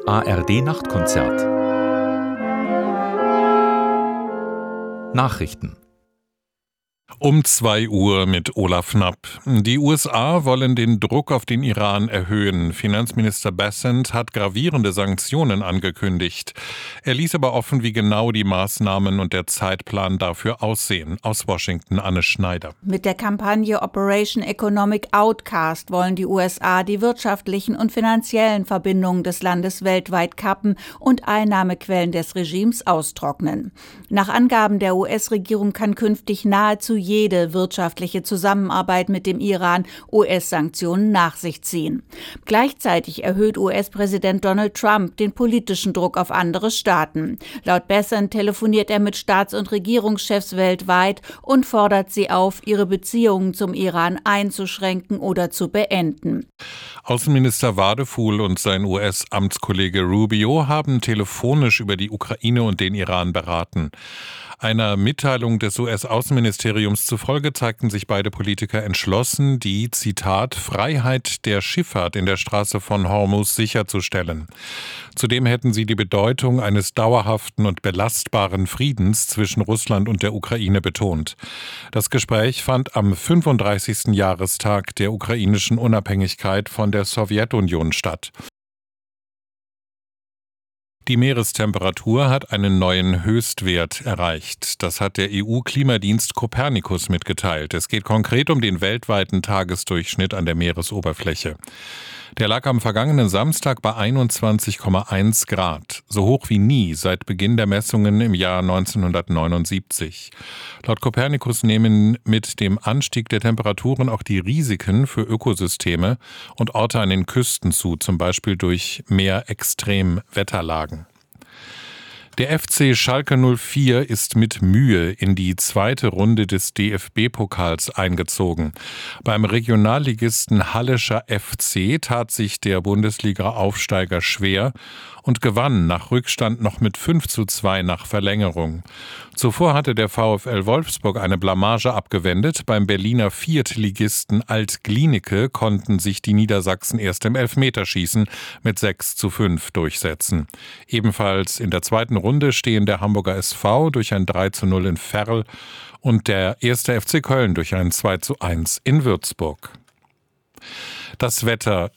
ARD Nachtkonzert. Nachrichten. Um 2 Uhr mit Olaf Knapp. Die USA wollen den Druck auf den Iran erhöhen. Finanzminister Bessent hat gravierende Sanktionen angekündigt. Er ließ aber offen, wie genau die Maßnahmen und der Zeitplan dafür aussehen. Aus Washington Anne Schneider. Mit der Kampagne Operation Economic Outcast wollen die USA die wirtschaftlichen und finanziellen Verbindungen des Landes weltweit kappen und Einnahmequellen des Regimes austrocknen. Nach Angaben der US-Regierung kann künftig nahezu jede wirtschaftliche Zusammenarbeit mit dem Iran US-Sanktionen nach sich ziehen. Gleichzeitig erhöht US-Präsident Donald Trump den politischen Druck auf andere Staaten. Laut Bessent telefoniert er mit Staats- und Regierungschefs weltweit und fordert sie auf, ihre Beziehungen zum Iran einzuschränken oder zu beenden. Außenminister Wadefuhl und sein US-Amtskollege Rubio haben telefonisch über die Ukraine und den Iran beraten. Einer Mitteilung des US-Außenministeriums zufolge zeigten sich beide Politiker entschlossen, die, Zitat, Freiheit der Schifffahrt in der Straße von Hormuz sicherzustellen. Zudem hätten sie die Bedeutung eines dauerhaften und belastbaren Friedens zwischen Russland und der Ukraine betont. Das Gespräch fand am 35. Jahrestag der ukrainischen Unabhängigkeit von der Sowjetunion statt. Die Meerestemperatur hat einen neuen Höchstwert erreicht. Das hat der EU-Klimadienst Copernicus mitgeteilt. Es geht konkret um den weltweiten Tagesdurchschnitt an der Meeresoberfläche. Der lag am vergangenen Samstag bei 21,1 Grad, so hoch wie nie seit Beginn der Messungen im Jahr 1979. Laut Copernicus nehmen mit dem Anstieg der Temperaturen auch die Risiken für Ökosysteme und Orte an den Küsten zu, zum Beispiel durch mehr Extremwetterlagen. Der FC Schalke 04 ist mit Mühe in die zweite Runde des DFB-Pokals eingezogen. Beim Regionalligisten Hallischer FC tat sich der Bundesliga-Aufsteiger schwer und gewann nach Rückstand noch mit 5:2 nach Verlängerung. Zuvor hatte der VfL Wolfsburg eine Blamage abgewendet. Beim Berliner Viertligisten Alt-Glienicke konnten sich die Niedersachsen erst im Elfmeterschießen mit 6:5 durchsetzen. Ebenfalls in der zweiten Runde stehen der Hamburger SV durch ein 3:0 in Verl und der 1. FC Köln durch ein 2:1 in Würzburg. Das Wetter.